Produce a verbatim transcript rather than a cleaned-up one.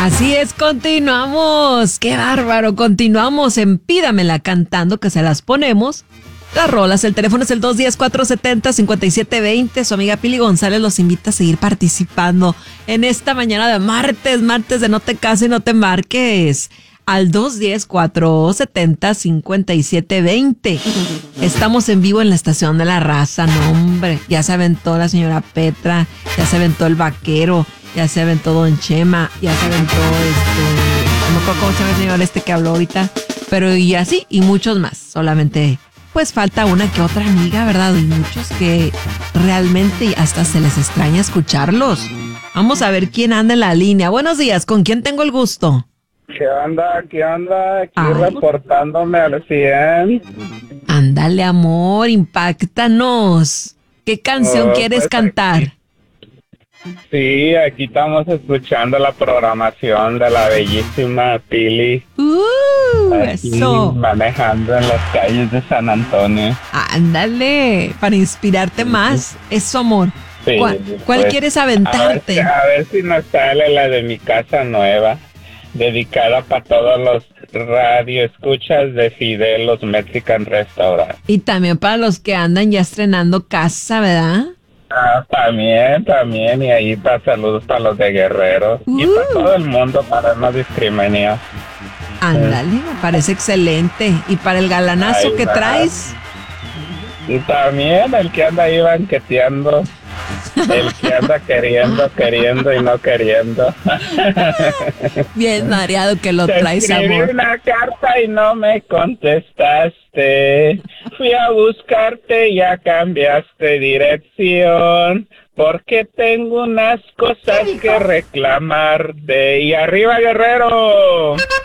Así es, continuamos. ¡Qué bárbaro! Continuamos en Pídamela cantando, que se las ponemos. Las rolas, el teléfono es el dos uno cero, cuatro siete cero, cinco siete dos cero. Su amiga Pili González los invita a seguir participando en esta mañana de martes, martes de No Te Cases y No Te Embarques. Al dos uno cero, cuatro siete cero, cinco siete dos cero. Estamos en vivo en la estación de La Raza, no hombre. Ya se aventó la señora Petra, ya se aventó el vaquero, ya se aventó Don Chema, ya se aventó este... No me acuerdo cómo se llama el señor este que habló ahorita. Pero y así, y muchos más. Solamente, pues falta una que otra amiga, ¿verdad? Y muchos que realmente hasta se les extraña escucharlos. Vamos a ver quién anda en la línea. Buenos días, ¿con quién tengo el gusto? ¿Qué onda? ¿Qué onda? Aquí Ay. reportándome al cien. Ándale, amor, impáctanos. ¿Qué canción Oh, quieres pues cantar? Aquí, sí, aquí estamos escuchando la programación de la bellísima Pili. Uh, Aquí eso. manejando en las calles de San Antonio. Ándale, para inspirarte más. Eso, amor. Sí, ¿Cuál, cuál pues, quieres A ver, aventarte? si- a ver si nos sale la de Mi Casa Nueva, dedicada para todos los radioescuchas de Fidel, los Mexican Restaurant. Y también para los que andan ya estrenando casa, ¿verdad? Ah, también, también, y ahí para saludos para los de Guerrero y Uh. para todo el mundo, para no discriminar. Ándale, me parece excelente. ¿Y para el galanazo Ahí que va. traes? Y también el que anda ahí banqueteando, el que anda queriendo, queriendo y no queriendo. Bien mareado que lo Te traes, escribí amor. una carta y no me contestaste. Fui a buscarte y ya cambiaste dirección. Porque tengo unas cosas que reclamarte. Y arriba, Guerrero.